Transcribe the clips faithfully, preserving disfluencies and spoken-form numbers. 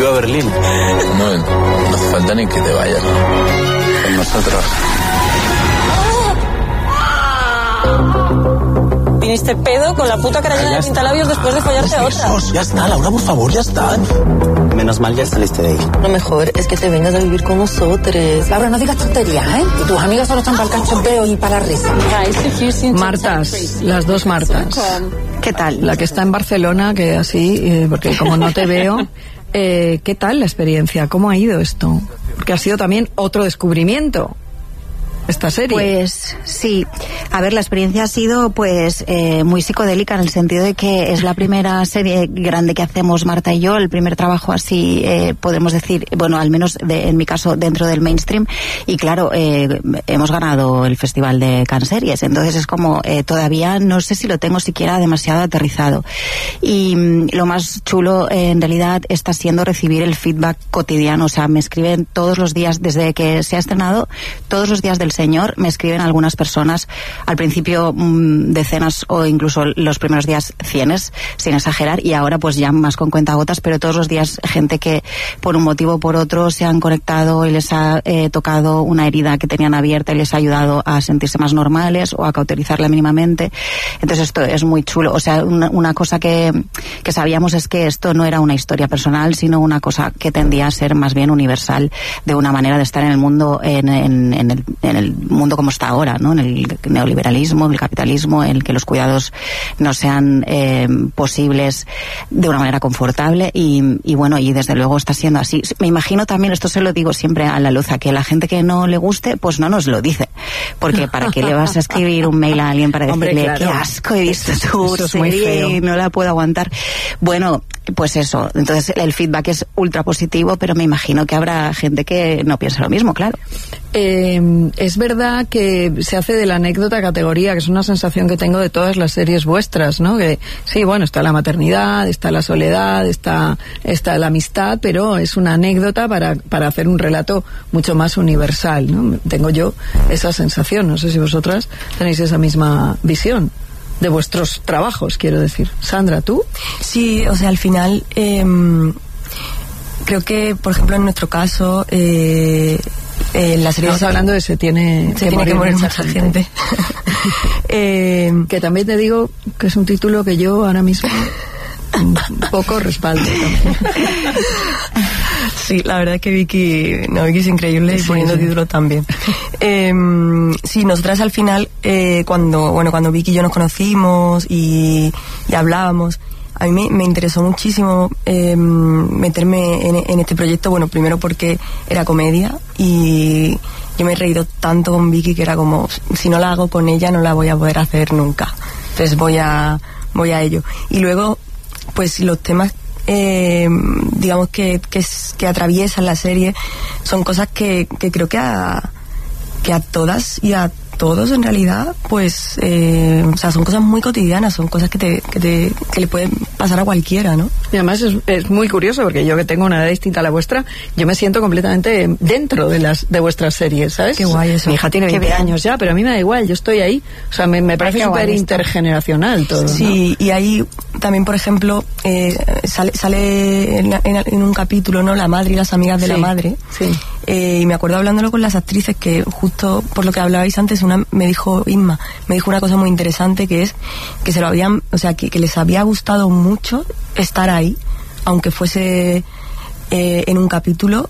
Viva Berlín. No, no hace falta ni que te vayas. Con nosotros. Viniste pedo con la puta cara llena de pintalabios después de follarte a otra. Besos. Ya está, Laura, por favor, ya está. Menos mal ya saliste de ahí. Lo mejor es que te vengas a vivir con nosotros. Laura, no digas tonterías, ¿eh? Y tus amigos solo están para el cachondeo y para la risa. Martas, las dos Martas. ¿Qué tal? La que está en Barcelona, que así, eh, porque como no te veo, eh, ¿qué tal la experiencia? ¿Cómo ha ido esto? Porque ha sido también otro descubrimiento esta serie. Pues sí, a ver, la experiencia ha sido pues eh, muy psicodélica en el sentido de que es la primera serie grande que hacemos Marta y yo, el primer trabajo así, eh, podemos decir, bueno, al menos de, en mi caso dentro del mainstream, y claro, eh, hemos ganado el Festival de Cannes Series, entonces es como eh, todavía no sé si lo tengo siquiera demasiado aterrizado, y mm, lo más chulo eh, en realidad está siendo recibir el feedback cotidiano, o sea, me escriben todos los días desde que se ha estrenado, todos los días del Señor, me escriben algunas personas, al principio mmm, decenas o incluso los primeros días cienes, sin exagerar, y ahora pues ya más con cuentagotas, pero todos los días gente que por un motivo o por otro se han conectado y les ha eh, tocado una herida que tenían abierta y les ha ayudado a sentirse más normales o a cauterizarla mínimamente. Entonces esto es muy chulo, o sea, una, una cosa que, que sabíamos es que esto no era una historia personal, sino una cosa que tendía a ser más bien universal, de una manera de estar en el mundo, en, en, en el, en el el mundo como está ahora, ¿no? En el neoliberalismo, en el capitalismo, en el que los cuidados no sean eh, posibles de una manera confortable, y, y bueno, y desde luego está siendo así. Me imagino también, esto se lo digo siempre a la luz, a que la gente que no le guste, pues no nos lo dice, porque ¿para qué le vas a escribir un mail a alguien para decirle, hombre, claro, qué asco he visto tu serie y no la puedo aguantar? Bueno, pues eso, entonces el feedback es ultra positivo, pero me imagino que habrá gente que no piensa lo mismo, claro. Eh, es verdad que se hace de la anécdota categoría, que es una sensación que tengo de todas las series vuestras, ¿no? Que sí, bueno, está la maternidad, está la soledad, está, está la amistad, pero es una anécdota para, para hacer un relato mucho más universal, ¿no? Tengo yo esa sensación, no sé si vosotras tenéis esa misma visión de vuestros trabajos, quiero decir. Sandra, ¿tú? Sí, o sea, al final eh, creo que, por ejemplo, en nuestro caso, eh, eh, la serie... Estamos hablando de se tiene, se que, tiene morir que morir mucha mucha gente. gente. eh, que también te digo que es un título que yo ahora mismo un poco respaldo también. Sí, la verdad es que Vicky, no, Vicky es increíble, sí, y poniendo sí. título también. Eh, sí, nosotras al final, eh, cuando, bueno, cuando Vicky y yo nos conocimos y, y hablábamos, a mí me, me interesó muchísimo eh, meterme en, en este proyecto, bueno, primero porque era comedia y yo me he reído tanto con Vicky que era como, si no la hago con ella no la voy a poder hacer nunca. Entonces voy a, voy a ello. Y luego, pues los temas Eh, digamos que, que, que atraviesan la serie son cosas que, que creo que a, que a todas y a todos en realidad pues eh, o sea, son cosas muy cotidianas, son cosas que te, que te que le pueden pasar a cualquiera, ¿no? Y además es, es muy curioso porque yo, que tengo una edad distinta a la vuestra, yo me siento completamente dentro de las de vuestras series, ¿sabes? Qué guay eso. Mi hija tiene veinte años ya, pero a mí me da igual, yo estoy ahí, o sea, me, me parece súper intergeneracional todo, sí, ¿no? Y ahí también, por ejemplo, eh, sale, sale en, en, en un capítulo, ¿no? La madre y las amigas de sí, la madre. Sí. Eh, y me acuerdo hablándolo con las actrices que justo por lo que hablabais antes, una me dijo, Isma, me dijo una cosa muy interesante, que es que se lo habían, o sea, que, que les había gustado mucho estar ahí, aunque fuese eh, en un capítulo,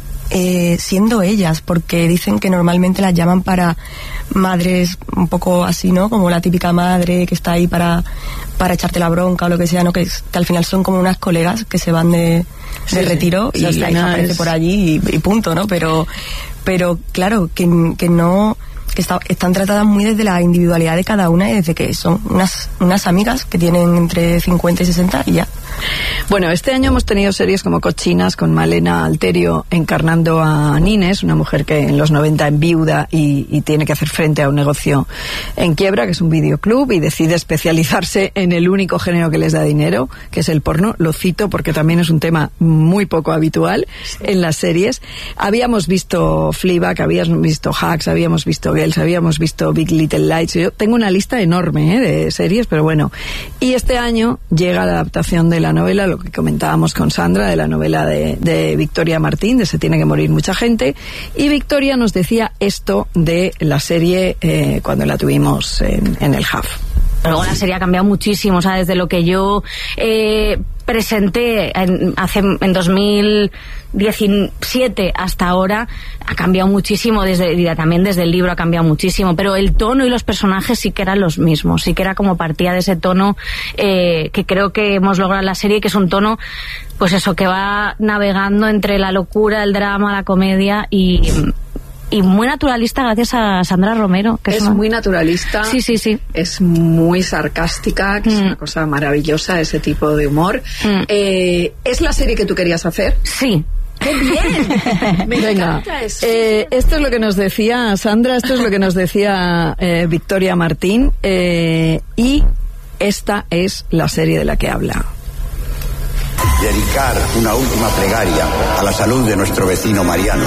eh, siendo ellas, porque dicen que normalmente las llaman para madres un poco así, ¿no? Como la típica madre que está ahí para, para echarte la bronca o lo que sea, ¿no? Que, que al final son como unas colegas que se van de, sí, de retiro sí, y la hija aparece es... por allí y, y punto, ¿no? Pero, pero claro, que, que no... que está, están tratadas muy desde la individualidad de cada una y desde que son unas, unas amigas que tienen entre cincuenta y sesenta y ya. Bueno, este año hemos tenido series como Cochinas, con Malena Alterio encarnando a Nines, una mujer que en los noventa enviuda y, y tiene que hacer frente a un negocio en quiebra, que es un videoclub, y decide especializarse en el único género que les da dinero, que es el porno. Lo cito porque también es un tema muy poco habitual en las series. Habíamos visto Fleabag, habíamos visto Hacks, habíamos visto Rebels, habíamos visto Big Little Lies. Yo tengo una lista enorme, ¿eh?, de series, pero bueno. Y este año llega la adaptación de la novela, lo que comentábamos con Sandra, de la novela de, de Victoria Martín, de Se tiene que morir mucha gente. Y Victoria nos decía esto de la serie eh, cuando la tuvimos en, en el H A F. Luego la serie ha cambiado muchísimo, o sea, desde lo que yo eh, presenté en, hace, en dos mil diecisiete hasta ahora, ha cambiado muchísimo, desde, y también desde el libro ha cambiado muchísimo, pero el tono y los personajes sí que eran los mismos, sí que era como partía de ese tono eh, que creo que hemos logrado en la serie, que es un tono, pues eso, que va navegando entre la locura, el drama, la comedia y... y muy naturalista gracias a Sandra Romero, que es, es una... muy naturalista. Sí, sí, sí. Es muy sarcástica, que mm. es una cosa maravillosa ese tipo de humor. Mm. Eh, ¿Es la serie que tú querías hacer? Sí. ¡Qué bien! Me Venga, eso. Eh, esto es lo que nos decía Sandra, esto es lo que nos decía eh, Victoria Martín, eh, y esta es la serie de la que habla. Dedicar una última plegaria a la salud de nuestro vecino Mariano.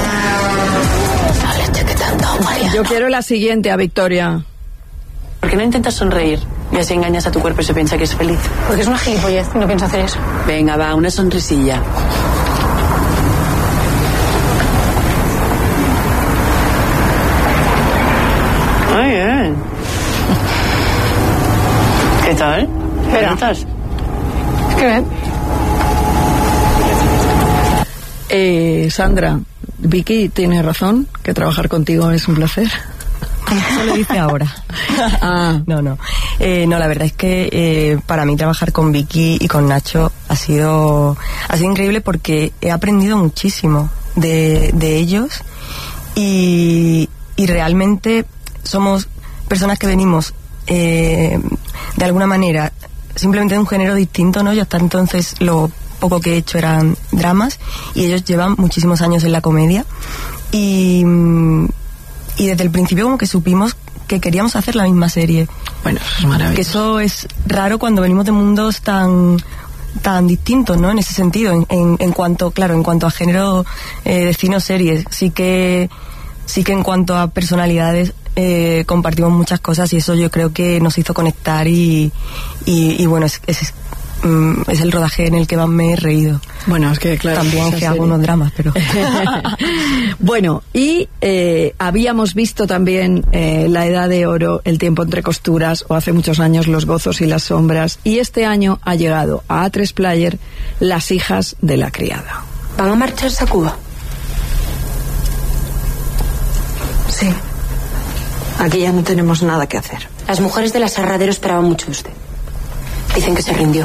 Yo quiero la siguiente a Victoria. ¿Por qué no intentas sonreír? Y así engañas a tu cuerpo y se piensa que es feliz. Porque es una gilipollez, no pienso hacer eso. Venga, va, una sonrisilla. Muy bien. ¿Qué tal? ¿Qué notas? Qué bien. Eh, Sandra, Vicky tiene razón, que trabajar contigo es un placer. Eso lo dice ahora. Ah. No, no. Eh, no, la verdad es que eh, para mí trabajar con Vicky y con Nacho ha sido, ha sido increíble porque he aprendido muchísimo de, de ellos y, y realmente somos personas que venimos eh, de alguna manera simplemente de un género distinto, ¿no? Yo hasta entonces lo poco que he hecho eran dramas y ellos llevan muchísimos años en la comedia y, y desde el principio como que supimos que queríamos hacer la misma serie. Bueno, eso es maravilloso. Que eso es raro cuando venimos de mundos tan tan distintos, ¿no? En ese sentido, en, en, en cuanto, claro, en cuanto a género eh, de cine o series, sí que sí que en cuanto a personalidades eh, compartimos muchas cosas y eso yo creo que nos hizo conectar y, y, y bueno, es, es es el rodaje en el que más me he reído. Bueno, es que claro, también que hago unos dramas, pero bueno, y eh, habíamos visto también eh, La Edad de Oro, El tiempo entre costuras, o hace muchos años Los gozos y las sombras, y este año ha llegado a A tres Player Las hijas de la criada. ¿Van a marcharse a Cuba? Sí. Aquí ya no tenemos nada que hacer. Las mujeres del aserradero esperaban mucho de usted. Dicen que se rindió.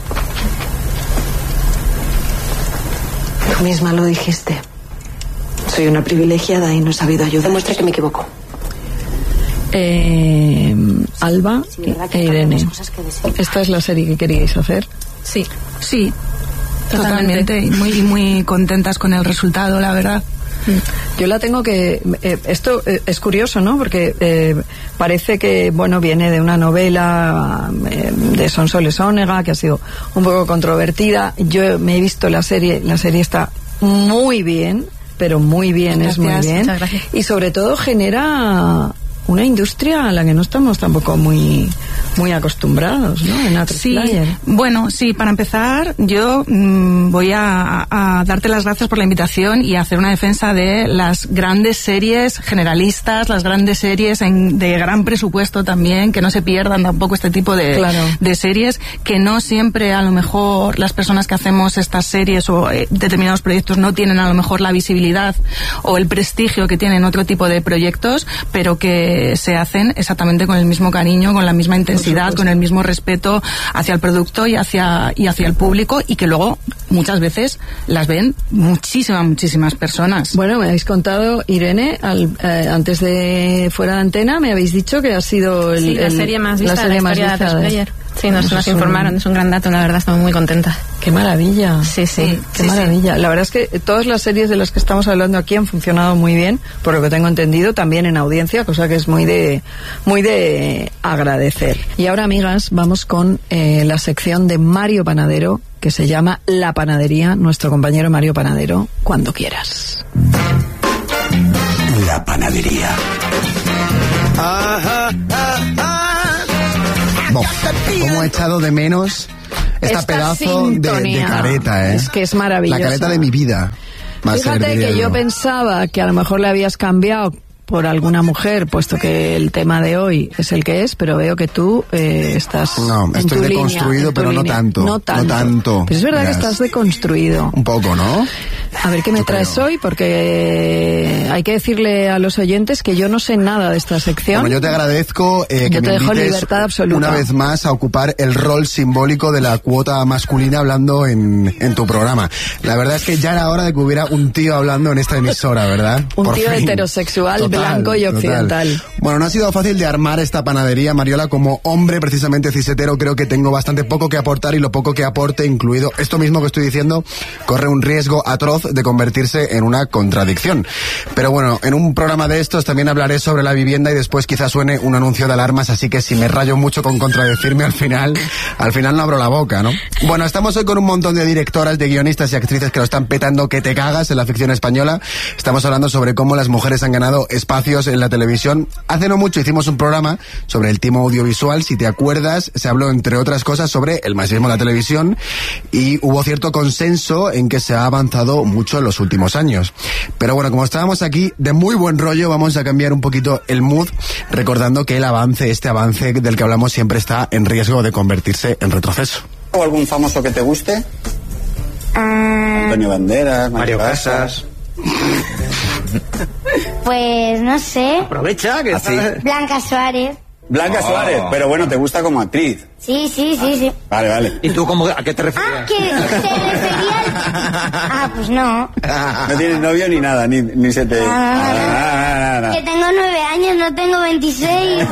Tú misma lo dijiste. Soy una privilegiada y no he sabido ayudar. Demuestre que me equivoco. Eh, Alba e Irene, ¿esta es la serie que queríais hacer? Sí, sí, totalmente. Y muy, muy contentas con el resultado, la verdad. Yo la tengo que... Eh, esto eh, es curioso, ¿no? Porque eh, parece que, bueno, viene de una novela eh, de Sonsoles Onega, que ha sido un poco controvertida. Yo me he visto la serie, la serie está muy bien, pero muy bien, gracias, es muy bien. Muchas gracias. Y sobre todo genera una industria a la que no estamos tampoco muy muy acostumbrados, ¿no? En A tres sí, Player. Bueno, sí, para empezar, yo mmm, voy a, a darte las gracias por la invitación y a hacer una defensa de las grandes series generalistas, las grandes series en, de gran presupuesto también, que no se pierdan tampoco este tipo de, claro. de series, que no siempre a lo mejor las personas que hacemos estas series o eh, determinados proyectos no tienen a lo mejor la visibilidad o el prestigio que tienen otro tipo de proyectos, pero que se hacen exactamente con el mismo cariño, con la misma intensidad, con el mismo respeto hacia el producto y hacia y hacia el público, y que luego muchas veces las ven muchísimas, muchísimas personas. Bueno, me habéis contado, Irene, al, eh, antes de fuera de antena, me habéis dicho que ha sido el, sí, la el, serie más vista la serie de la más historia vista de A tres Player. Sí, nos, nos informaron, es un gran dato, la verdad, estamos muy contentas. ¡Qué maravilla! Sí, sí. ¡Qué sí, maravilla! sí. La verdad es que todas las series de las que estamos hablando aquí han funcionado muy bien, por lo que tengo entendido, también en audiencia, cosa que es muy de muy de agradecer. Y ahora, amigas, vamos con eh, la sección de Mario Panadero, que se llama La Panadería, nuestro compañero Mario Panadero, cuando quieras. La Panadería. Bo, ¿cómo he echado de menos esta, esta pedazo de, de careta, eh? Es que es maravillosa. La careta de mi vida. Fíjate que yo pensaba que a lo mejor le habías cambiado por alguna mujer, puesto que el tema de hoy es el que es, pero veo que tú eh, estás No, en estoy tu deconstruido, línea, pero no tanto, no tanto. No tanto. Pero es verdad Verás. que estás deconstruido. Un poco, ¿no? A ver, ¿qué me Yo traes creo. hoy? Porque hay que decirle a los oyentes que yo no sé nada de esta sección. Bueno, yo te agradezco eh, que Yo te me dejo invites libertad absoluta. una vez más a ocupar el rol simbólico de la cuota masculina hablando en, en tu programa. La verdad es que ya era hora de que hubiera un tío hablando en esta emisora, ¿verdad? Un Por tío fin. heterosexual, Total, blanco y total. occidental. Bueno, no ha sido fácil de armar esta panadería, Mariola. Como hombre precisamente cisetero, creo que tengo bastante poco que aportar, y lo poco que aporte, incluido esto mismo que estoy diciendo, corre un riesgo atroz de convertirse en una contradicción. Pero bueno, en un programa de estos también hablaré sobre la vivienda y después quizás suene un anuncio de alarmas, así que si me rayo mucho con contradecirme al final, al final no abro la boca, ¿no? Bueno, estamos hoy con un montón de directoras, de guionistas y actrices que lo están petando que te cagas en la ficción española. Estamos hablando sobre cómo las mujeres han ganado espacios en la televisión. Hace no mucho hicimos un programa sobre el timo audiovisual, si te acuerdas, se habló entre otras cosas sobre el machismo en la televisión y hubo cierto consenso en que se ha avanzado mucho en los últimos años. Pero bueno, como estábamos aquí de muy buen rollo, vamos a cambiar un poquito el mood, recordando que el avance, este avance del que hablamos, siempre está en riesgo de convertirse en retroceso. ¿O algún famoso que te guste? Antonio Banderas, Mario Casas. Pues no sé. Aprovecha que Así. está... Blanca Suárez. Blanca Oh. Suárez, pero bueno, te gusta como actriz. Sí, sí, sí, sí. Vale, vale. ¿Y tú cómo, a qué te refieres? Ah, que se refería al... Ah, pues no. No tienes novio ni nada, ni, ni se te... Ah, Ah, ah, ah, Que tengo nueve años, no tengo veintiséis.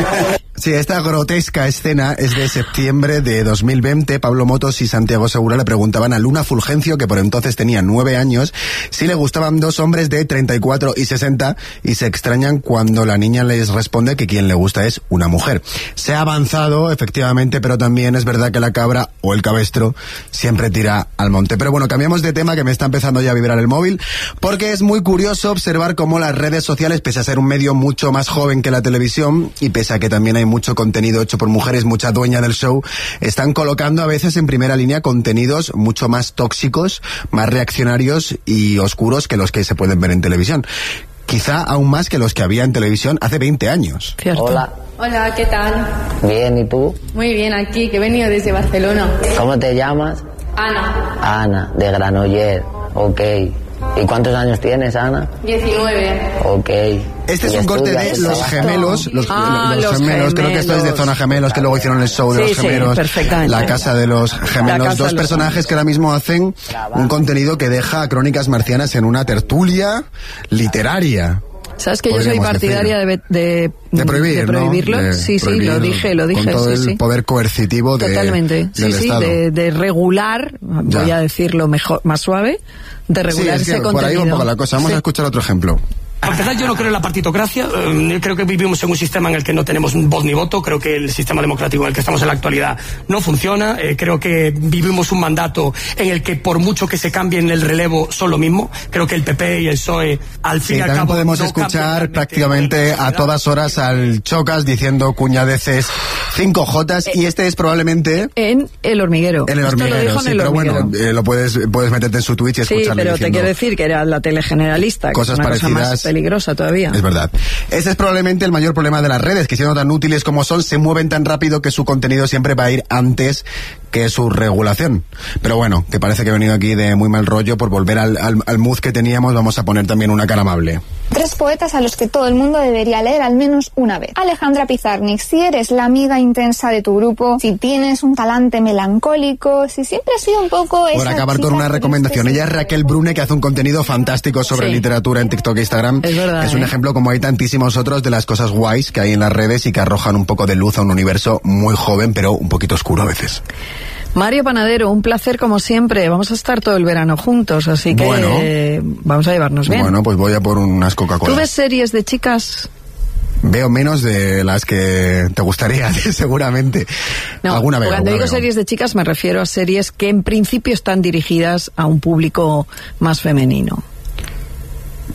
Sí, esta grotesca escena es de septiembre de dos mil veinte. Pablo Motos y Santiago Segura le preguntaban a Luna Fulgencio, que por entonces tenía nueve años, si le gustaban dos hombres de treinta y cuatro y sesenta, y se extrañan cuando la niña les responde que quien le gusta es una mujer. Se ha avanzado, efectivamente, pero también es verdad que la cabra o el cabestro siempre tira al monte. Pero bueno, cambiamos de tema, que me está empezando ya a vibrar el móvil, porque es muy curioso observar cómo las redes sociales, pese a ser un medio mucho más joven que la televisión, y pese a que también hay mucho contenido hecho por mujeres, mucha dueña del show, están colocando a veces en primera línea contenidos mucho más tóxicos, más reaccionarios y oscuros que los que se pueden ver en televisión. Quizá aún más que los que había en televisión hace veinte años. Cierto. Hola. Hola, ¿qué tal? Bien, ¿y tú? Muy bien, aquí, que he venido desde Barcelona. ¿Cómo te llamas? Ana, Ana, de Granollers. Ok. ¿Y cuántos años tienes, Ana? diecinueve. Ok. Este es ¿Y un corte de estudias? Los Gemelos, los, Ah, los Los gemelos, creo que esto es de Gemelos. Zona Gemelos, que luego hicieron el show de Sí, Los sí, Gemelos, perfectamente. La Casa de los La Gemelos, Casa dos de los personajes que ahora mismo hacen un contenido que deja a Crónicas Marcianas en una tertulia literaria. ¿Sabes que yo soy podríamos partidaria de, de, De prohibir, de prohibirlo? ¿no? De sí, sí, prohibir lo dije, lo dije. Con todo sí, el sí. poder coercitivo de, Totalmente. del Sí, sí, Estado. de, de regular, voy Ya. a decirlo mejor, más suave, de Sí, regular es que ese por contenido. ahí va un poco la cosa. Vamos Sí. a escuchar otro ejemplo. Para empezar, yo no creo en la partitocracia. Eh, yo creo que vivimos en un sistema en el que no tenemos voz ni voto. Creo que el sistema democrático en el que estamos en la actualidad no funciona. Eh, creo que vivimos un mandato en el que, por mucho que se cambie en el relevo, son lo mismo. Creo que el P P y el P S O E, al fin Sí, y al también cabo, podemos no escuchar cambian prácticamente a todas horas al Chocas diciendo cuñadeces cinco jotas, y este es probablemente... En El Hormiguero. En El Esto lo Hormiguero, dijo en sí, El pero Hormiguero. bueno, eh, lo puedes, puedes meterte en su Twitch y Sí, escucharle pero te diciendo quiero decir que era la tele generalista, que cosas es una cosa parecidas. más peligrosa todavía. Es verdad. Ese es probablemente el mayor problema de las redes, que siendo tan útiles como son, se mueven tan rápido que su contenido siempre va a ir antes que su regulación. Pero bueno, que parece que he venido aquí de muy mal rollo. Por volver al, al, al mood que teníamos, vamos a poner también una cara amable. Tres poetas a los que todo el mundo debería leer al menos una vez. Alejandra Pizarnik, si eres la amiga intensa de tu grupo, si tienes un talante melancólico, si siempre has sido un poco esa Por acabar con chica una triste recomendación, ella es Raquel Brune, que hace un contenido fantástico sobre Sí. literatura en TikTok e Instagram. Es verdad, Es un ¿eh? ejemplo, como hay tantísimos otros, de las cosas guays que hay en las redes y que arrojan un poco de luz a un universo muy joven, pero un poquito oscuro a veces. Mario Panadero, un placer como siempre. Vamos a estar todo el verano juntos, así que Bueno. eh, vamos a llevarnos bien. Bueno, pues voy a por unas Coca-Cola. ¿Tú ves series de chicas? Veo menos de las que te gustaría, seguramente. No, alguna vez. cuando alguna digo veo. series de chicas me refiero a series que en principio están dirigidas a un público más femenino.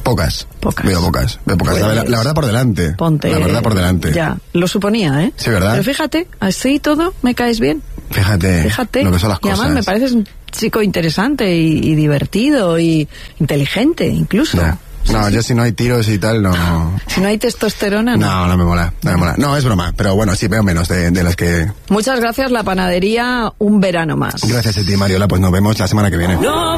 Pocas. Pocas. Veo pocas. Veo pocas. Pues, la, la, la verdad por delante. Ponte. La verdad por delante. Ya, lo suponía, ¿eh? Sí, ¿verdad? Pero fíjate, así todo me caes bien. Fíjate. Fíjate. Lo que son las y cosas. además me pareces un chico interesante y, y divertido y inteligente, incluso. Ya. No, sí, yo sí. si no hay tiros y tal, no... Si no hay testosterona, no. No, no me mola, no me mola. No, es broma, pero bueno, sí veo menos de, de las que... Muchas gracias, La Panadería, un verano más. Gracias a ti, Mariola, pues nos vemos la semana que viene. No.